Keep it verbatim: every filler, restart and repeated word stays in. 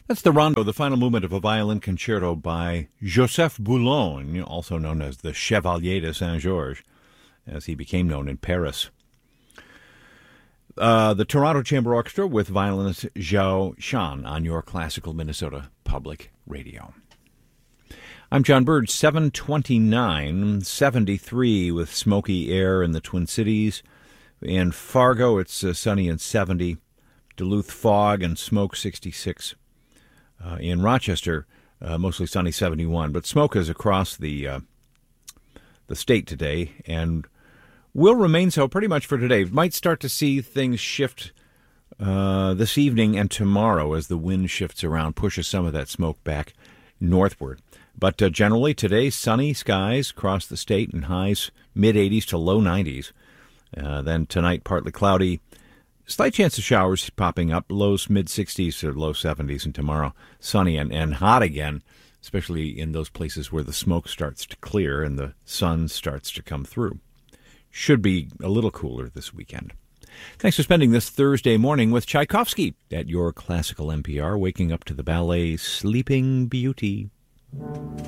That's the rondo, the final movement of a violin concerto by Joseph Boulogne, also known as the Chevalier de Saint-Georges, as he became known in Paris. Uh, the Toronto Chamber Orchestra with violinist Zhao Shan on your classical Minnesota Public Radio. I'm John Bird, seven twenty-nine, seventy-three with smoky air in the Twin Cities. In Fargo, it's uh, sunny and seventy. Duluth, fog and smoke, sixty-six. Uh, in Rochester, uh, mostly sunny, seventy-one. But smoke is across the uh, the state today and will remain so pretty much for today. Might start to see things shift uh, this evening and tomorrow as the wind shifts around, pushes some of that smoke back northward. But uh, generally today, sunny skies across the state and highs mid-eighties to low nineties. Uh, then tonight, partly cloudy. Slight chance of showers popping up, lows mid-sixties to low seventies, and tomorrow sunny and, and hot again, especially in those places where the smoke starts to clear and the sun starts to come through. Should be a little cooler this weekend. Thanks for spending this Thursday morning with Tchaikovsky at your classical N P R, waking up to the ballet Sleeping Beauty.